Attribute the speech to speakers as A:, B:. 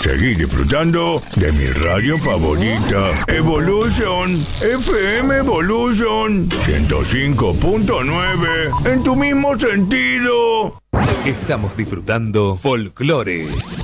A: Seguí disfrutando de mi radio favorita, Evolution, FM Evolution 105.9, en tu mismo sentido.
B: Estamos disfrutando Folclore.